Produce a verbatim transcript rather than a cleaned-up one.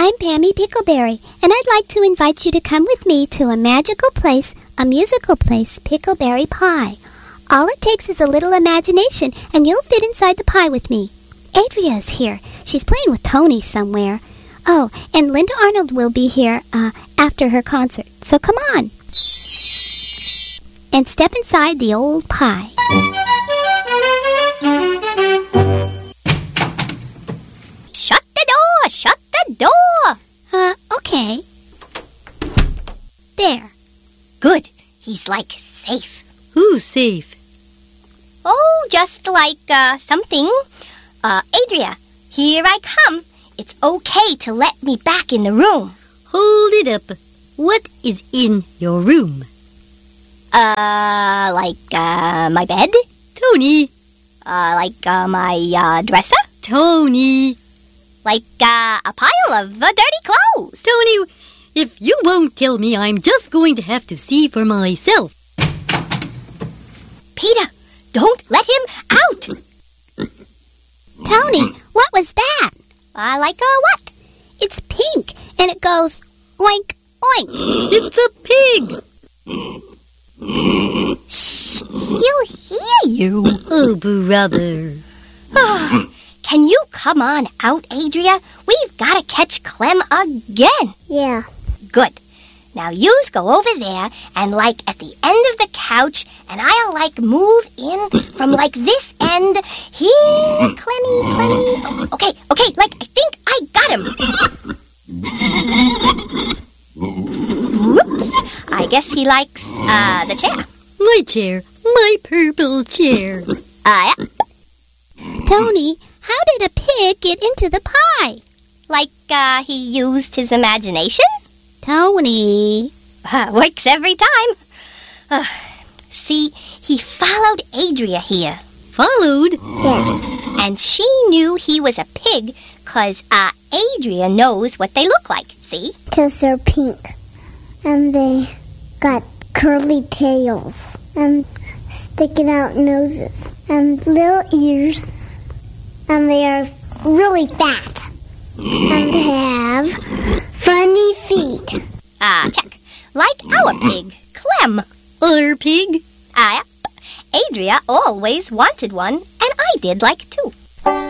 I'm Pammy Pickleberry, and I'd like to invite you to come with me to a magical place, a musical place, Pickleberry Pie. All it takes is a little imagination, and you'll fit inside the pie with me. Adria's here. She's playing with Tony somewhere. Oh, and Linda Arnold will be here uh, after her concert, so come on. And step inside the old pie. Shut the door! Shut the door! Uh, okay. There. Good. He's, like, safe. Who's safe? Oh, just like, uh, something. Uh, Adria, here I come. It's okay to let me back in the room. Hold it up. What is in your room? Uh, like, uh, my bed? Tony. Uh, like, uh, my, uh, dresser? Tony. Like, uh, a pile of uh, dirty clothes. Tony, if you won't tell me, I'm just going to have to see for myself. Peter, don't let him out. Tony, what was that? Uh, like, uh, what? It's pink, and it goes oink, oink. It's a pig. Shh, he'll hear you. Oh, brother. Can you come on out, Adria? We've got to catch Clem again. Yeah. Good. Now yous go over there and, like, at the end of the couch, and I'll, like, move in from, like, this end. Here, Clemmy, Clemmy. Oh, okay, okay, like, I think I got him. Whoops. I guess he likes, uh, the chair. My chair. My purple chair. Uh, yeah. Tony, how did a pig get into the pie? Like, uh, he used his imagination? Tony. Uh, works every time. Uh, see, he followed Adria here. Followed? Yeah. And she knew he was a pig because uh, Adria knows what they look like, see? Because they're pink. And they got curly tails. And sticking out noses. And little ears. And they are really fat. And they have funny feet. Ah, uh, check. Like our pig, Clem. Our pig? Ah, uh, Adria always wanted one, and I did like too.